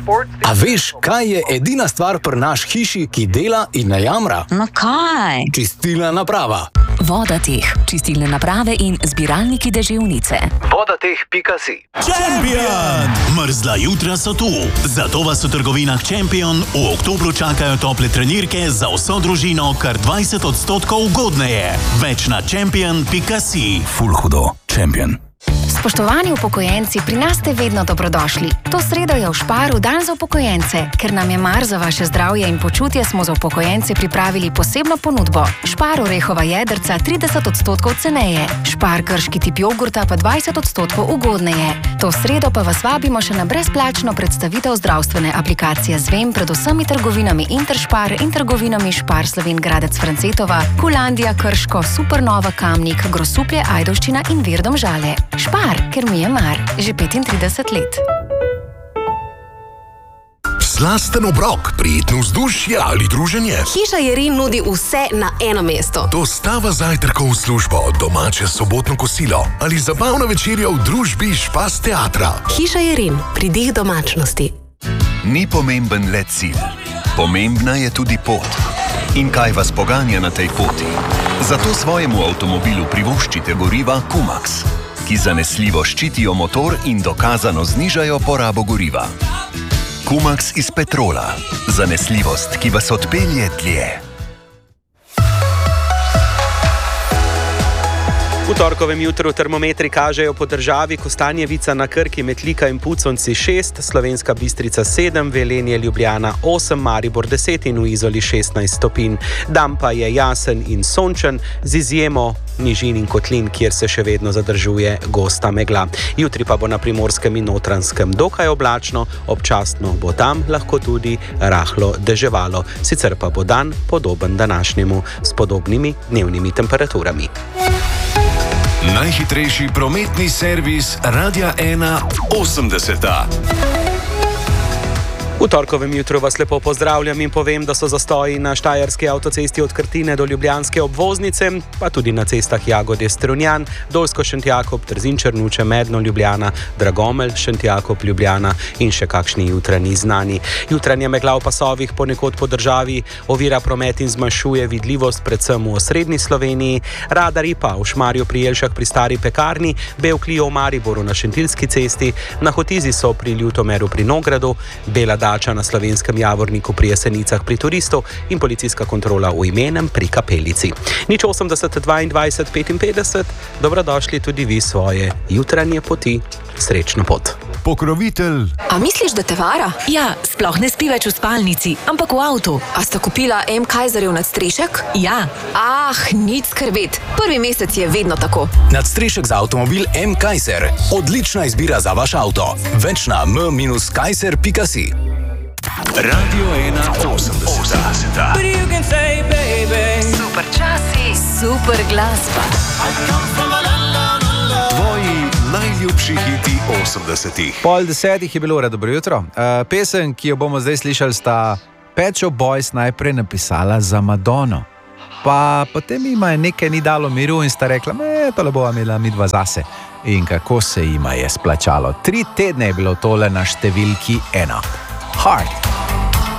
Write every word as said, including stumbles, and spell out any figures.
A veš, kaj je edina stvar pri naš hiši, ki dela in ne jamra? No kaj? Čistilna naprava. Vodateh, čistilne naprave in zbiralniki deževnice. vodateh pika si. Champion! Mrzla jutra so tu. Zato vas v trgovinah Champion v oktobru čakajo tople trenirke za vso družino kar dvajset odstotkov ugodneje. Več na champion pika si. Ful hudo. Champion. Spoštovani upokojenci, pri nas ste vedno dobrodošli. To sredo je v Šparu dan za upokojence. Ker nam je mar za vaše zdravje in počutje, smo za upokojence pripravili posebno ponudbo. Špar orehova jedrca trideset odstotkov ceneje. Špar grški tip jogurta pa dvajset odstotkov ugodneje. To sredo pa vas vabimo še na brezplačno predstavitev zdravstvene aplikacije Zvem pred vsemi trgovinami Interšpar in trgovinami Špar Slovenj Gradec Francetova, Kulandija Krško, Supernova Kamnik, Grosuplje Ajdovščina in Vir Domžale. Špar, ker mi je mar. Že petintrideset let. Slasten obrok, prijetno vzdušje ali druženje. Hiša Jerin nudi vse na eno mesto. Dostava zajtrkov v službo, domače sobotno kosilo ali zabavna večerja v družbi Špas teatra. Hiša Jerin, pridih domačnosti. Ni pomemben le cilj. Pomembna je tudi pot. In kaj vas poganja na tej poti? Zato svojemu avtomobilu privoščite goriva Kumax, ki zanesljivo ščitijo motor in dokazano znižajo porabo goriva. Kumax iz petrola. Zanesljivost, ki vas odpelje dlje. V torkovem jutru termometri kažejo po državi Kostanjevica na Krki, Metlika in Puconci šest, Slovenska Bistrica sedem, Velenje, Ljubljana osem, Maribor deset in v Izoli šestnajst stopinj. Dan pa je jasen in sončen, z izjemo nižin in kotlin, kjer se še vedno zadržuje gosta megla. Jutri pa bo na Primorskem in Notranjskem dokaj oblačno, občasno bo tam lahko tudi rahlo deževalo. Sicer pa bo dan podoben današnjemu s podobnimi dnevnimi temperaturami. Najhitrejši prometni servis Radia ena osemdeseta. V torkovem jutru vas lepo pozdravljam in povem, da so zastoji na štajerski avtocesti od Krtine do ljubljanske obvoznice, pa tudi na cestah Jagode Strunjan, Dolsko Šentjakob, Trzin Črnuče, Medno Ljubljana, Dragomelj Šentjakob Ljubljana in še kakšni jutranji znani. Jutranje megla v pasovih ponekod po državi ovira promet in zmanjšuje vidljivost predvsem v osrednji Sloveniji. Radarji pa v Šmarju pri Jelšah pri Stari pekarni, Bevkliju v Mariboru na Šentilski cesti, na Hotizi so pri Ljutomeru pri Nogradu, Bela Dača na Slovenskem Javorniku pri Jesenicah pri Turistu in policijska kontrola v Imenem pri Kapelici. Nič osemdeset dvaindvajset petinpetdeset, dobrodošli tudi vi svoje jutranje poti. Srečno pot. Pokrovitelj. A misliš, da te vara? Ja, sploh ne spi več v spalnici, ampak v avtu. A sta kupila M. Kaiserjev nadstrešek? Ja. Ah, nič skrbeti. Prvi mesec je vedno tako. Nadstrešek za avtomobil M. Kaiser. Odlična izbira za vaš avto. Več na m kaiser pika si. Radio ena osemdeseta. Super časi, super glasba. Tvoji najljubši hiti osemdesetih. Pol desetih je bilo ura, dobro jutro. Uh, pesem, ki jo bomo zdaj slišali, sta Pet Shop Boys najprej napisala za Madono. Pa potem jima je nekaj ni dalo miru in sta rekla, me, tole bova imela midva zase. In kako se jima je splačalo. Tri tedne je bilo tole na številki ena. Heart.